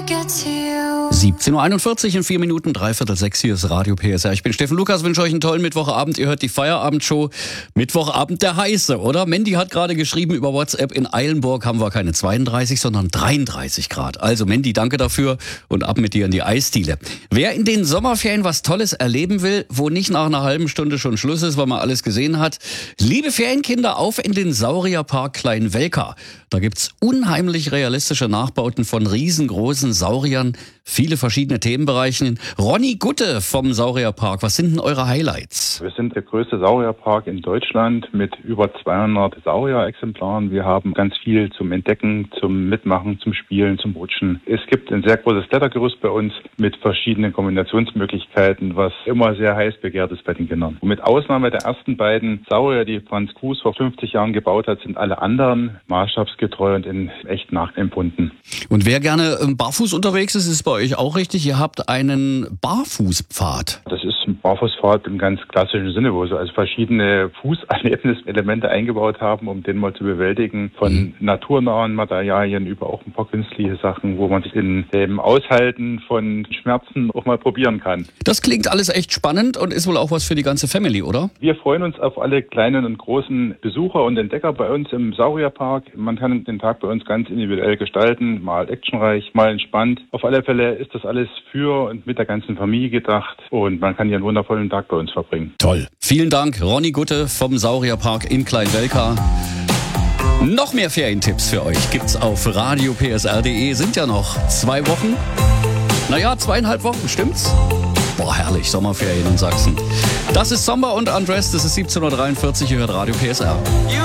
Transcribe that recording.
17.41 Uhr in 4 Minuten, 5:45 hier ist Radio PSR. Ich bin Steffen Lukas, wünsche euch einen tollen Mittwochabend. Ihr hört die Feierabendshow. Mittwochabend der heiße, oder? Mandy hat gerade geschrieben über WhatsApp, in Eilenburg haben wir keine 32, sondern 33 Grad. Also Mandy, danke dafür und ab mit dir in die Eisdiele. Wer in den Sommerferien was Tolles erleben will, wo nicht nach einer halben Stunde schon Schluss ist, weil man alles gesehen hat, liebe Ferienkinder, auf in den Saurierpark Kleinwelka. Da gibt's unheimlich realistische Nachbauten von riesengroßen Sauriern, viele verschiedene Themenbereiche. Ronny Gutte vom Saurierpark, was sind denn eure Highlights? Wir sind der größte Saurierpark in Deutschland mit über 200 Saurier-Exemplaren. Wir haben ganz viel zum Entdecken, zum Mitmachen, zum Spielen, zum Rutschen. Es gibt ein sehr großes Klettergerüst bei uns mit verschiedenen Kombinationsmöglichkeiten, was immer sehr heiß begehrt ist bei den Kindern. Und mit Ausnahme der ersten beiden Saurier, die Franz Kues vor 50 Jahren gebaut hat, sind alle anderen maßstabsgetreu und in echt nachempfunden. Und wer gerne barfuß unterwegs ist, ist bei euch auch richtig. Ihr habt einen Barfußpfad. Das ist ein Barfußpfad im ganz klassischen Sinne, wo sie also verschiedene Fußerlebniselemente eingebaut haben, um den mal zu bewältigen. Von naturnahen Materialien über auch ein paar künstliche Sachen, wo man sich in dem Aushalten von Schmerzen auch mal probieren kann. Das klingt alles echt spannend und ist wohl auch was für die ganze Family, oder? Wir freuen uns auf alle kleinen und großen Besucher und Entdecker bei uns im Saurierpark. Man kann den Tag bei uns ganz individuell gestalten, mal actionreich, mal entspannt. Auf alle Fälle ist das alles für und mit der ganzen Familie gedacht und man kann hier einen wundervollen Tag bei uns verbringen. Toll. Vielen Dank, Ronny Gutte vom Saurierpark in Kleinwelka. Noch mehr Ferientipps für euch gibt's auf radiopsr.de. Sind ja noch 2 Wochen. Naja, 2,5 Wochen, stimmt's? Boah, herrlich, Sommerferien in Sachsen. Das ist Sommer und Undressed, das ist 17.43 Uhr, ihr hört Radio PSR.